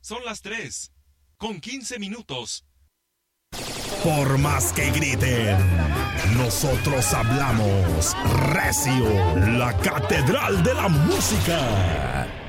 Son las 3:15. Por más que griten, nosotros hablamos recio, la catedral de la música.